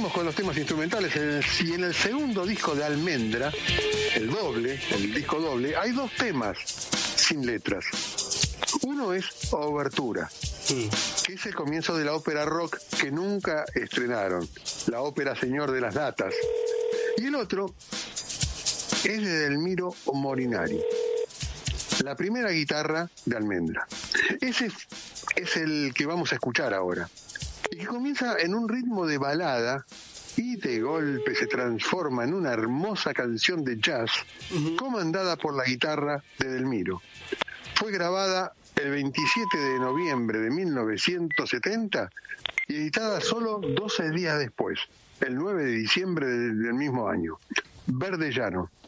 seguimos con los temas instrumentales. Y en el segundo disco de Almendra, el disco doble, hay 2 temas sin letras. Uno es Obertura, que es el comienzo de la ópera rock que nunca estrenaron, la ópera Señor de las Natas. Y el otro es de Edelmiro Molinari, la primera guitarra de Almendra. Ese es el que vamos a escuchar ahora, y que comienza en un ritmo de balada y de golpe se transforma en una hermosa canción de jazz comandada por la guitarra de Edelmiro. Fue grabada el 27 de noviembre de 1970 y editada solo 12 días después, el 9 de diciembre del mismo año. Verde Llano.